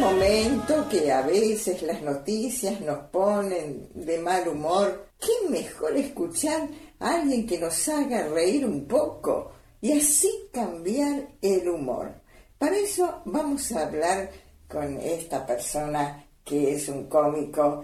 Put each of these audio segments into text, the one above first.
momento que a veces las noticias nos ponen de mal humor, ¿qué mejor escuchar a alguien que nos haga reír un poco y así cambiar el humor? Para eso vamos a hablar con esta persona que es un cómico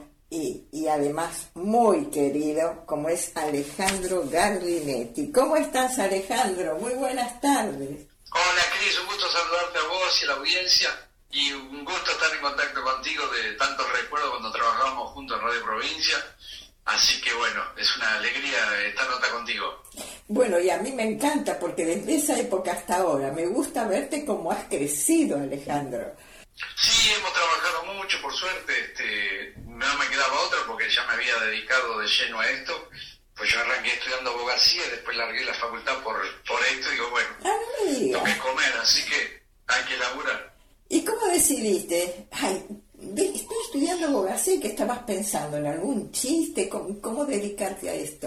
y además muy querido, como es Alejandro Garlinetti. ¿Cómo estás, Alejandro? Muy buenas tardes. Hola, Cris, un gusto saludarte a vos y a la audiencia, y un gusto estar en contacto contigo de tantos recuerdos cuando trabajábamos juntos en Radio Provincia, así que bueno, es una alegría esta nota contigo. Bueno, y a mí me encanta porque desde esa época hasta ahora me gusta verte cómo has crecido, Alejandro. Sí, hemos trabajado mucho, por suerte, no me quedaba otra porque ya me había dedicado de lleno a esto. Pues yo arranqué estudiando abogacía, después largué la facultad por esto, y digo, bueno, tengo que comer, así que hay que laburar. ¿Y cómo decidiste? Estoy estudiando abogacía, ¿que estabas pensando en algún chiste? ¿Cómo dedicarte a esto?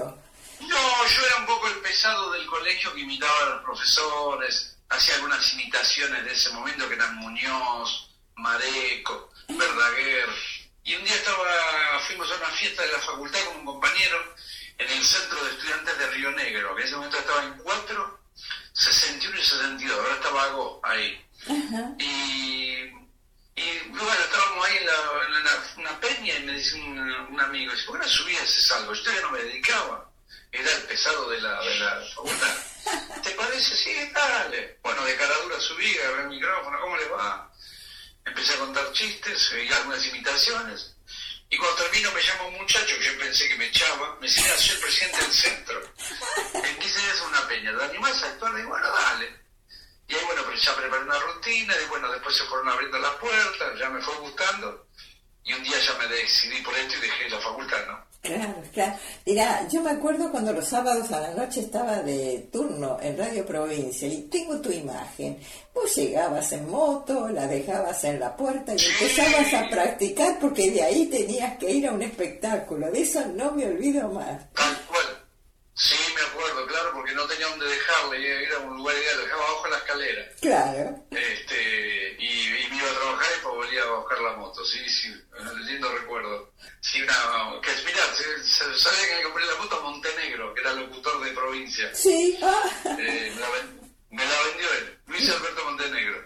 No, yo era un poco el pesado del colegio que imitaba a los profesores, hacía algunas imitaciones de ese momento que eran Muñoz, Mareco, Verdaguer, y un día fuimos a una fiesta de la facultad con un compañero en el centro de estudiantes de Río Negro, que en ese momento estaba en 4, 61 y 62, ahora está vago ahí. Uh-huh. Y bueno, estábamos ahí en una peña y me dice un amigo, dice, ¿por qué no subías ese algo? Yo todavía no me dedicaba, era el pesado de la facultad. ¿Te parece? Sí, dale. Bueno, de cara dura subí, agarré el micrófono, ¿cómo le va? Empecé a contar chistes, algunas imitaciones. Y cuando termino me llama un muchacho que yo pensé que me echaba, me decía, soy el presidente del centro. En 15 días es una peña, ¿te animás a actuar? Y bueno, dale. Y ahí bueno, pero ya preparé una rutina, y bueno, después se fueron abriendo las puertas, ya me fue gustando, y un día ya me decidí por esto y dejé la facultad, ¿no? Claro. Mira, yo me acuerdo cuando los sábados a la noche estaba de turno en Radio Provincia y tengo tu imagen. Vos llegabas en moto, la dejabas en la puerta y empezabas a practicar porque de ahí tenías que ir a un espectáculo. De eso no me olvido más. Tal cual. Sí, me acuerdo, claro, porque no tenía dónde dejarle, era un lugar ideal, lo dejaba abajo en la escalera. Claro. Y me iba a trabajar y después volvía a buscar la moto, sí, lindo recuerdo. Sí, mirá, sabía que le compré la moto a Montenegro, que era locutor de provincia. Sí. Me la vendió él, Luis Alberto Montenegro.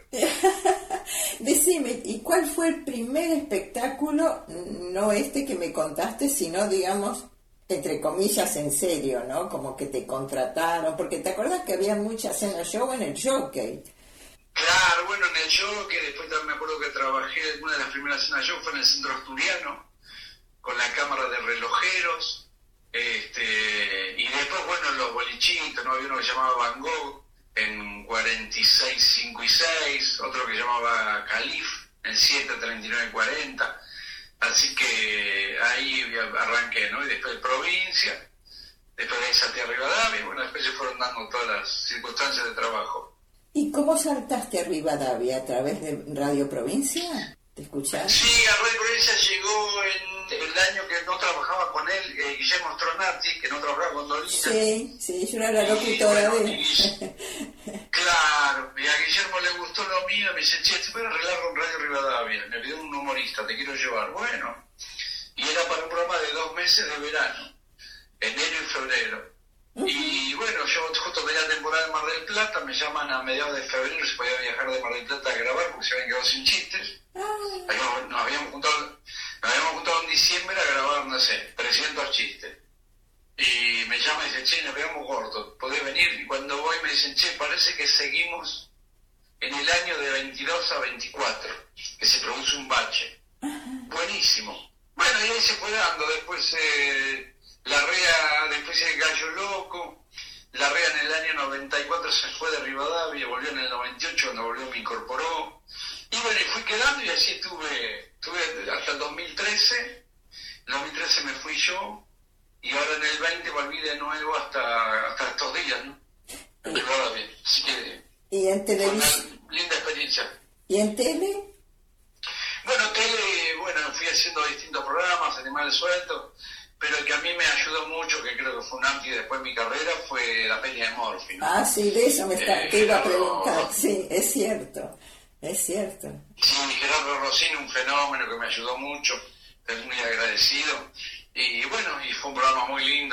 Decime, ¿y cuál fue el primer espectáculo, no este que me contaste, sino, digamos, entre comillas, en serio, ¿no? Como que te contrataron, porque te acuerdas que había muchas en el show, en el Jockey. Claro, bueno, en el Jockey, después también me acuerdo que trabajé, una de las primeras en el show fue en el Centro Asturiano, con la cámara de relojeros, y después, bueno, los bolichitos, ¿no? Había uno que llamaba Van Gogh, en 46, 5 y 6, otro que llamaba Calif, en 7, 39 y 40, así que ahí arranqué, ¿no? Y después de provincia, después de ahí salté a Rivadavia, y bueno, después se fueron dando todas las circunstancias de trabajo. ¿Y cómo saltaste a Rivadavia? ¿A través de Radio Provincia? ¿Te escuchás? Sí, a Radio Provincia llegó en el año que no trabajaba con él, Guillermo Stronati, que no trabajaba con Dolina. Sí, yo era la locutora de él. Claro, y a Guillermo le gustó lo mío, me dice, che, te voy a arreglar con Radio Rivadavia, me pidió un humorista, te quiero llevar. Bueno, y era para un programa de 2 meses de verano, enero y febrero. Y bueno, yo justo tenía temporada en Mar del Plata, me llaman a mediados de febrero, se podía viajar de Mar del Plata a grabar porque se habían quedado sin chistes. Nos habíamos juntado en diciembre a grabar, no sé, 300 chistes. Y me llama y dice, che, nos quedamos cortos, ¿podés venir? Y cuando voy me dicen, che, parece que seguimos en el año de 22 a 24, que se produce un bache. Buenísimo. Bueno, y ahí se fue dando, después la REA, después el Gallo Loco, la REA en el año 94 se fue de Rivadavia, volvió en el 98, cuando volvió me incorporó, y bueno, y fui quedando y así estuve hasta el 2013, en 2013 me fui yo, y ahora en el 20 volví de nuevo hasta estos días, ¿no? En Rivadavia, así que... ¿Y en televisión? Una linda experiencia. ¿Y en tele? Bueno, fui haciendo distintos programas, Animales Sueltos, pero el que a mí me ayudó mucho, que creo que fue un antes y después en mi carrera, fue la Peña de Morphy, ¿no? Ah, sí, de eso te iba a preguntar, sí, es cierto. Es cierto. Sí, Gerardo Rossini, un fenómeno que me ayudó mucho, estoy muy agradecido. Y bueno, y fue un programa muy lindo.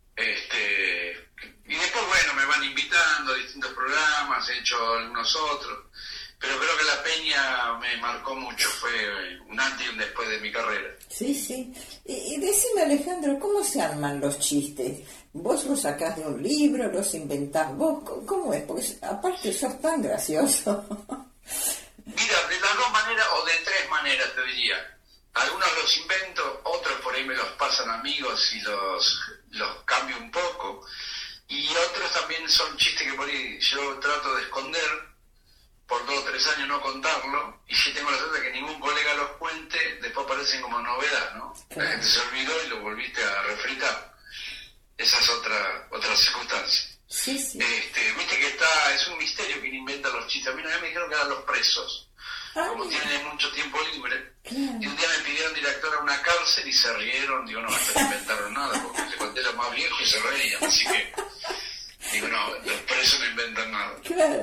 Y después, bueno, me van invitando a distintos programas, he hecho algunos otros. Pero creo que La Peña me marcó mucho, fue un antes y un después de mi carrera. Sí, sí. Y decime, Alejandro, ¿cómo se arman los chistes? ¿Vos los sacás de un libro, los inventás vos? ¿Cómo es? Porque aparte sos tan gracioso. Mira, de las dos maneras o de tres maneras te diría. Algunos los invento, otros por ahí me los pasan amigos y los cambio un poco. Y otros también son chistes que por ahí yo trato de esconder por 2 o 3 años no contarlo, y si tengo la suerte de que ningún colega los cuente, después aparecen como novedad, ¿no? Claro. La gente se olvidó y lo volviste a refritar. Esa es otra circunstancia. Sí, sí. Viste que es un misterio quién inventa los chistes. A mí una vez me dijeron que eran los presos. Como tienen mucho tiempo libre. Claro. Y un día me pidieron director a una cárcel y se rieron. Digo, no, hasta no inventaron nada, porque le conté lo más viejo y se reían. Así que, digo, no, los presos no inventan nada. Claro.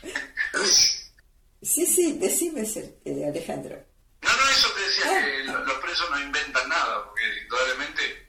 Sí, decime, Alejandro. No, eso te decía, que los presos no inventan nada, porque indudablemente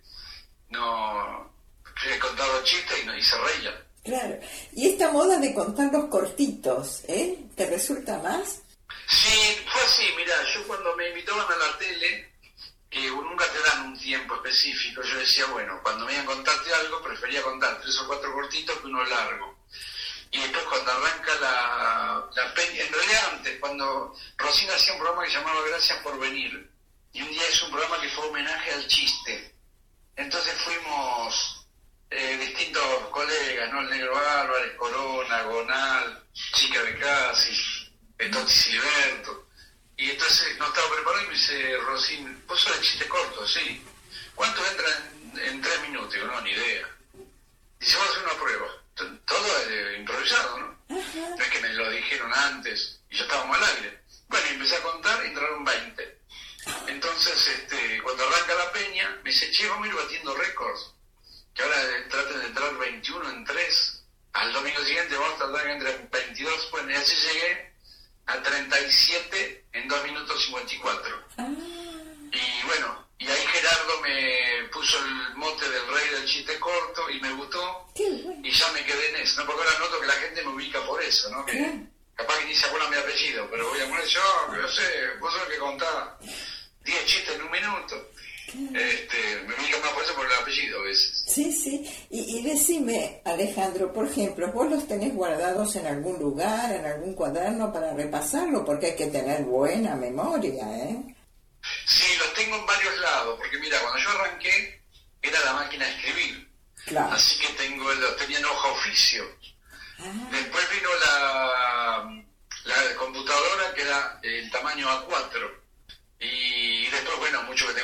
no he contado chistes y se reían. Claro. Y esta moda de contar los cortitos, ¿te resulta más? Sí, fue así, mira, yo cuando me invitaban a la tele, que nunca te dan un tiempo específico, yo decía, bueno, cuando me iban a contarte algo, prefería contar 3 o 4 cortitos que uno largo. Y después cuando arranca la peña, en realidad antes, cuando Rosina hacía un programa que se llamaba Gracias por Venir, y un día es un programa que fue homenaje al chiste. Entonces fuimos distintos colegas, ¿no? El Negro Álvarez, Corona, Gonal, Chica de Casi, Totti Siliberto. Y entonces no estaba preparado y me dice, Rosina, vos sos de chiste corto, sí. ¿Cuánto entra en 3 minutos? Digo, no, ni idea. Dice, vamos a hacer una prueba. Todo improvisado, ¿no? Uh-huh. No es que me lo dijeron antes y ya estábamos al aire. Bueno, y empecé a contar y entraron 20. Entonces, cuando arranca la peña, me dice, che, vamos a ir batiendo récords. Que ahora traten de entrar 21 en 3. Al domingo siguiente vamos a tratar que entren 22. Bueno, y así llegué a 37 en 2 minutos 54. Y bueno, y ahí Gerardo me puso el mote del rey del chiste corto y me gustó. Y ya me quedé en eso, ¿no? Porque ahora noto que la gente me ubica por eso, ¿no? Que capaz que ni se acuerda mi apellido, pero voy a poner yo, que no sé, vos sos el que contás 10 chistes en 1 minuto. Me ubica más por eso, por el apellido a veces. Sí. Y decime, Alejandro, por ejemplo, ¿vos los tenés guardados en algún lugar, en algún cuaderno para repasarlo? Porque hay que tener buena memoria, ¿eh? Sí, los tengo en varios lados, porque mira, cuando yo arranqué era la máquina de escribir. Claro. Así que los tenía en hoja oficio. Después vino la computadora, que era el tamaño A4. Y después, bueno, mucho que tengo